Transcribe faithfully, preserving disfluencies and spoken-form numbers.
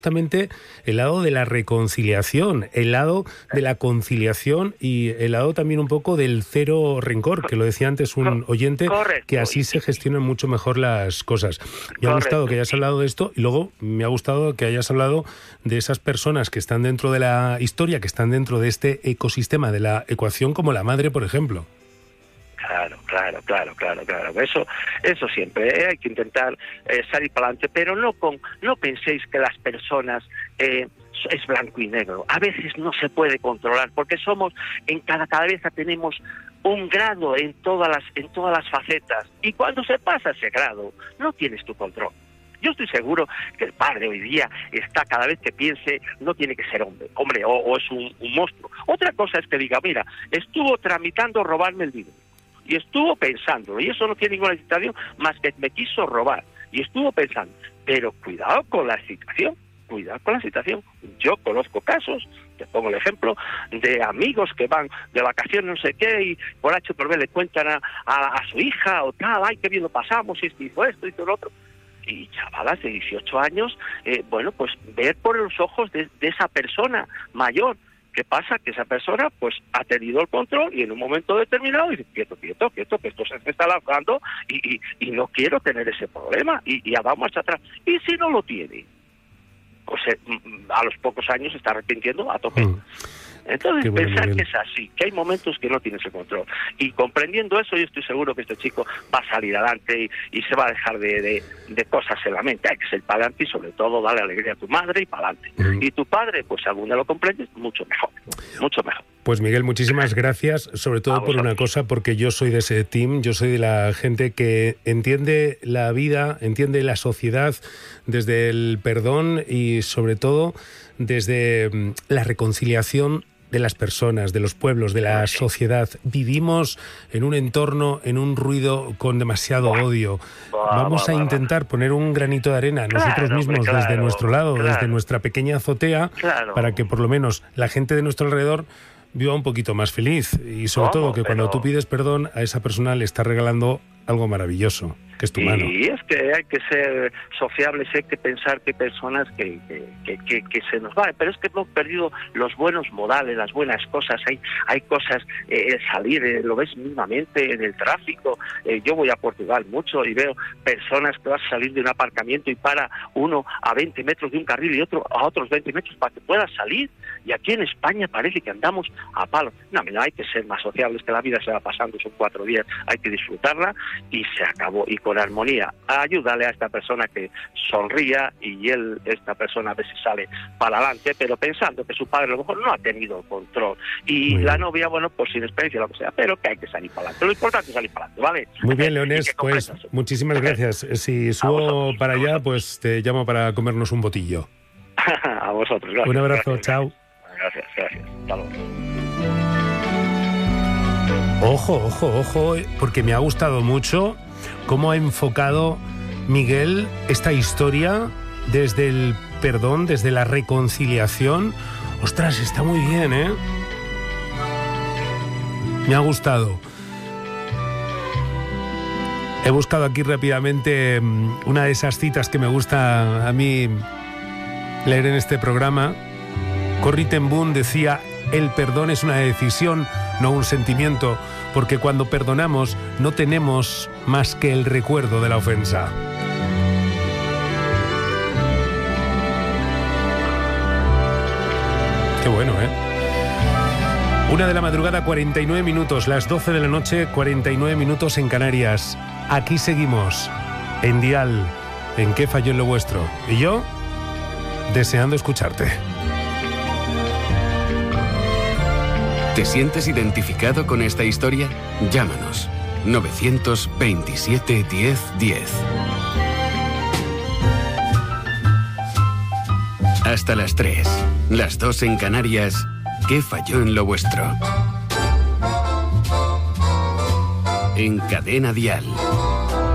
Justamente el lado de la reconciliación, el lado de la conciliación y el lado también un poco del cero rencor, que lo decía antes un oyente, Correcto. que así se gestionan mucho mejor las cosas. Me Correcto. ha gustado que hayas hablado de esto y luego me ha gustado que hayas hablado de esas personas que están dentro de la historia, que están dentro de este ecosistema de la ecuación, como la madre, por ejemplo. Claro, claro, claro, claro, claro. Eso, eso siempre, ¿eh? Hay que intentar eh, salir para adelante, pero no con, no penséis que las personas eh, es blanco y negro. A veces no se puede controlar, porque somos, en cada cabeza tenemos un grado en todas las, en todas las facetas, y cuando se pasa ese grado, no tienes tu control. Yo estoy seguro que el padre hoy día está, cada vez que piense, no tiene que ser hombre, hombre, o, o es un, un monstruo. Otra cosa es que diga, mira, estuvo tramitando robarme el dinero. Y estuvo pensando, y eso no tiene ninguna excitación más que me quiso robar. Y estuvo pensando, pero cuidado con la excitación, cuidado con la excitación. Yo conozco casos, te pongo el ejemplo, de amigos que van de vacaciones no sé qué, y por H por B le cuentan a, a, a su hija o tal, ay, qué bien lo pasamos, y esto hizo esto, hizo lo otro. Y chavalas de dieciocho años, eh, bueno, pues ver por los ojos de, de esa persona mayor. ¿Qué pasa? Que esa persona pues ha tenido el control y en un momento determinado dice, quieto, quieto, quieto, que esto se me está alargando y, y, y no quiero tener ese problema y, y vamos hacia atrás. Y si no lo tiene, pues eh, a los pocos años se está arrepintiendo a tope. Mm. Entonces, bueno, pensar que es así, que hay momentos que no tienes el control. Y comprendiendo eso, yo estoy seguro que este chico va a salir adelante y, y se va a dejar de, de, de cosas en la mente. Hay que ser para adelante y sobre todo darle alegría a tu madre y para adelante. Mm. Y tu padre, pues si algún día lo comprendes, mucho mejor, mucho mejor. Pues Miguel, muchísimas gracias, sobre todo por una cosa, porque yo soy de ese team, yo soy de la gente que entiende la vida, entiende la sociedad desde el perdón y sobre todo desde la reconciliación de las personas, de los pueblos, de la sociedad. Vivimos en un entorno, en un ruido con demasiado odio. Vamos a intentar poner un granito de arena nosotros claro, mismos claro, desde nuestro lado, claro. desde nuestra pequeña azotea, claro. para que por lo menos la gente de nuestro alrededor viva un poquito más feliz. Y sobre ¿Cómo? todo que cuando Pero... tú pides perdón, a esa persona le estás regalando algo maravilloso, que es tu mano. Y es que hay que ser sociables, hay que pensar que hay personas que, que, que, que, que se nos van, pero es que hemos perdido los buenos modales, las buenas cosas, hay hay cosas, eh, salir, eh, lo ves mismamente en el tráfico, eh, yo voy a Portugal mucho y veo personas que van a salir de un aparcamiento y para uno a veinte metros de un carril y otro a otros veinte metros para que pueda salir, y aquí en España parece que andamos a palo. No, no, hay que ser más sociables, que la vida se va pasando, son cuatro días, hay que disfrutarla y se acabó, y con armonía. Ayúdale a esta persona que sonría y él, esta persona a veces sale para adelante, pero pensando que su padre a lo mejor no ha tenido control y la novia, bueno, pues sin experiencia, lo que sea, pero que hay que salir para adelante. Lo importante es salir para adelante, ¿vale? Muy bien, Leonés, pues muchísimas gracias. Si subo para allá, pues te llamo para comernos un botillo. A vosotros, gracias. Un abrazo, gracias, chao. Gracias, gracias. Hasta luego. Ojo, ojo, ojo, porque me ha gustado mucho cómo ha enfocado Miguel esta historia desde el perdón, desde la reconciliación. Ostras, está muy bien, ¿eh? Me ha gustado. He buscado aquí rápidamente una de esas citas que me gusta a mí leer en este programa. Corrie ten Boom decía: el perdón es una decisión, no un sentimiento, porque cuando perdonamos no tenemos más que el recuerdo de la ofensa. Qué bueno, ¿eh? Una de la madrugada, cuarenta y nueve minutos, las doce de la noche, cuarenta y nueve minutos en Canarias. Aquí seguimos, en Dial, en ¿Qué falló en lo vuestro? Y yo, deseando escucharte. ¿Te sientes identificado con esta historia? Llámanos. novecientos veintisiete diez diez. Hasta las tres. Las dos en Canarias. ¿Qué falló en lo vuestro? En Cadena Dial.